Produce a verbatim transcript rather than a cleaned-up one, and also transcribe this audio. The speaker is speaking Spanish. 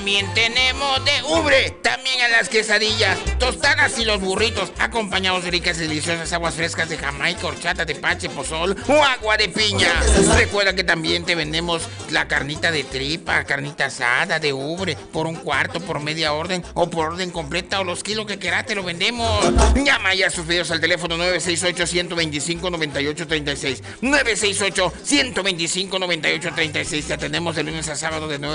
también tenemos de ubre, también a las quesadillas, tostadas y los burritos, acompañados de ricas y deliciosas aguas frescas de Jamaica, horchata, tepache, pozol o agua de piña. Recuerda que también te vendemos la carnita de tripa, carnita asada, de ubre, por un cuarto, por media orden o por orden completa o los kilos que quieras te lo vendemos. Llama ya a sus videos al teléfono nueve seis ocho, uno dos cinco, nueve ocho tres seis, nueve seis ocho, uno dos cinco, nueve ocho tres seis. Te atendemos de lunes a sábado de nueve